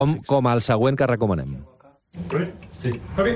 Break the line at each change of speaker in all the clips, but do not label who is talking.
com el següent que recomanem.
Sí. Okay.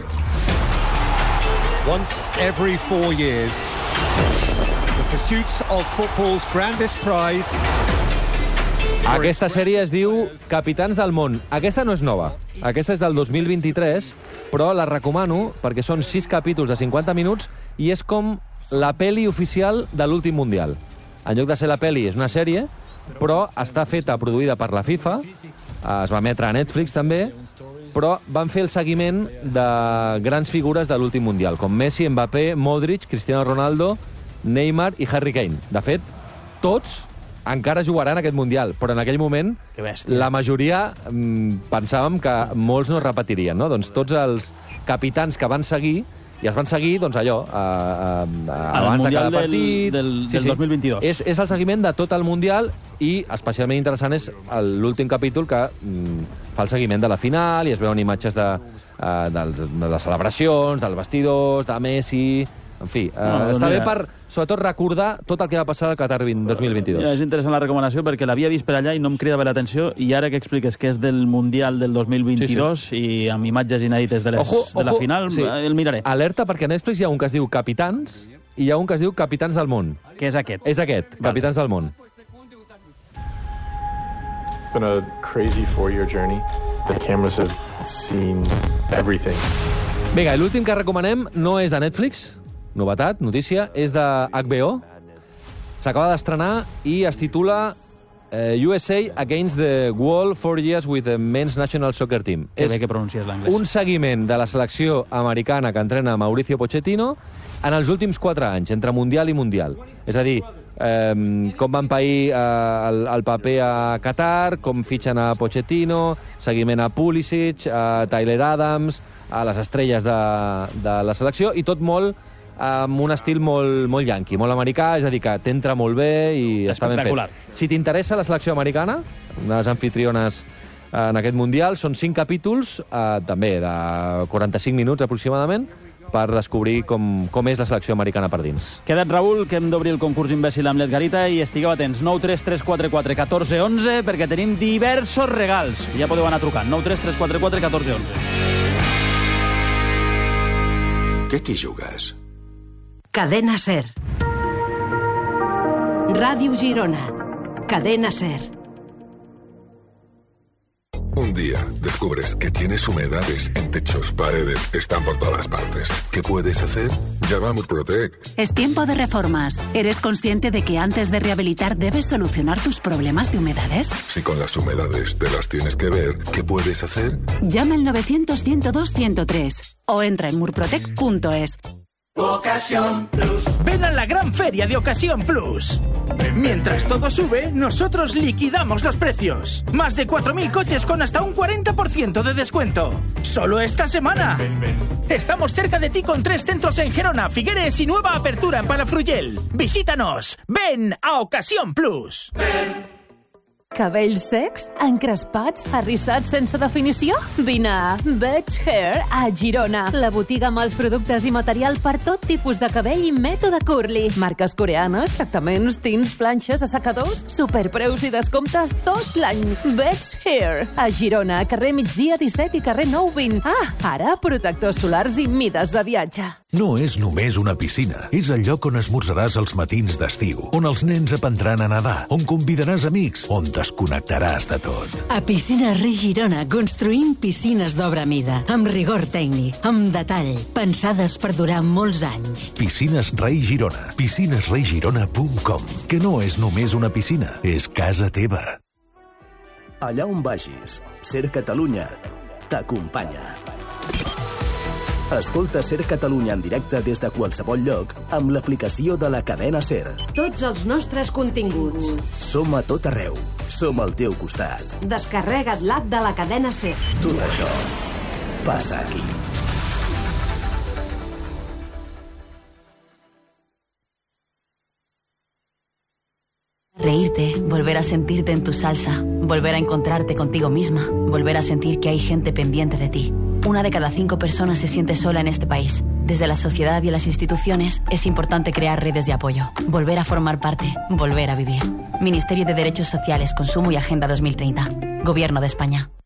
Once every 4 years, the pursuit of football's grandest prize.
Aquesta sèrie es diu Capitans del món. Aquesta no és nova. Aquesta és del 2023, però la recomano perquè són 6 capítols de 50 minuts i és com la pel·li oficial de l'últim Mundial. En lloc de ser la pel·li, és una sèrie, però està feta, produïda per la FIFA, es va emetre a Netflix també, però van fer el seguiment de grans figures de l'últim Mundial, com Messi, Mbappé, Modric, Cristiano Ronaldo, Neymar i Harry Kane. De fet, tots encara jugaran aquest Mundial, però en aquell moment la majoria pensàvem que molts no repetirien, no? Doncs tots els capitans que van seguir, i es van seguir, doncs allò, abans de cada partit...
del 2022.
És el seguiment de tot el Mundial i especialment interessant és l'últim capítol que fa el seguiment de la final i es veuen imatges de les celebracions, dels vestidors, de Messi... En fi, està bé per, sobretot, recordar tot el que va passar al Qatar 2022.
És interessant la recomanació perquè l'havia vist per allà i no em crida bé l'atenció, i ara que expliques que és del Mundial del 2022 i amb imatges inèdites de la final, el miraré.
Alerta, perquè a Netflix hi ha un que es diu Capitans i hi ha un que es diu Capitans del món.
Que és aquest.
És aquest, Capitans del món.
It's been a crazy 4-year journey. The cameras have seen everything.
Vinga, l'últim que recomanem no és de Netflix, novetat, notícia, és de HBO. S'acaba d'estrenar i es titula USA Against the Wall 4 Years with the Men's National Soccer Team.
Que bé que pronuncies l'anglès.
Un seguiment de la selecció americana que entrena Mauricio Pochettino en els últims 4 anys, entre Mundial i Mundial. És a dir, com van pair el paper a Qatar, com fitxen a Pochettino, seguiment a Pulisic, a Tyler Adams, a les estrelles de la selecció, i tot molt amb un estil molt yanqui, molt americà, és a dir, que t'entra molt bé i està ben fet. Si t'interessa la selecció americana, una de les anfitriones en aquest Mundial, són 5 capítols, també de 45 minuts aproximadament, per descobrir com és la selecció americana per dins.
Queda't, Raül, que hem d'obrir el concurs imbècil amb l'Edgarita i estigueu atents. 93344 1411 perquè tenim diversos regals. Ja podeu anar trucant. 93344 1411.
Què t'hi jugues?
Cadena SER. Ràdio Girona. Cadena SER.
Un día descubres que tienes humedades en techos, paredes, están por todas partes. ¿Qué puedes hacer? Llama a Murprotec.
Es tiempo de reformas. ¿Eres consciente de que antes de rehabilitar debes solucionar tus problemas de humedades?
Si con las humedades te las tienes que ver, ¿qué puedes hacer?
Llama al 900-102-103 o entra en murprotec.es.
Ocasión Plus. Ven a la gran feria de Ocasión Plus. Mientras todo sube, nosotros liquidamos los precios. Más de 4.000 coches con hasta un 40% de descuento. Solo esta semana. Estamos cerca de ti con 3 centros en Gerona, Figueres y nueva apertura en Palafrugell. Visítanos. Ven a Ocasión Plus.
Cabells secs, encrespats, arrissats sense definició? Vine a Beds Hair a Girona, la botiga amb els productes i material per tot tipus de cabell i mètode curly. Marques coreanes, tractaments, tints, planxes, assecadors, superpreus i descomptes tot l'any. Beds Hair a Girona, carrer Migdia 17 i carrer 9 20. Ara protectors solars i mides de viatge.
No és només una piscina. És el lloc on esmorzaràs els matins d'estiu, on els nens aprendran a nedar, on convidaràs amics, on desconnectaràs de tot.
A Piscines Rei Girona construïm piscines d'obra mida, amb rigor tècnic, amb detall, pensades per durar molts anys.
Piscines Rei Girona. piscinesreigirona.com. Que no és només una piscina, és casa teva.
Allà on vagis, SER Catalunya t'acompanya. Escolta SER Catalunya en directe des de qualsevol lloc amb l'aplicació de la cadena SER.
Tots els nostres continguts.
Som a tot arreu. Som al teu costat.
Descarrega't l'app de la cadena SER.
Tot això passa aquí.
Reírte, volver a sentirte en tu salsa, volver a encontrarte contigo misma, volver a sentir que hay gente pendiente de ti. 1 de cada 5 personas se siente sola en este país. Desde la sociedad y las instituciones es importante crear redes de apoyo, volver a formar parte, volver a vivir. Ministerio de Derechos Sociales, Consumo y Agenda 2030. Gobierno de España.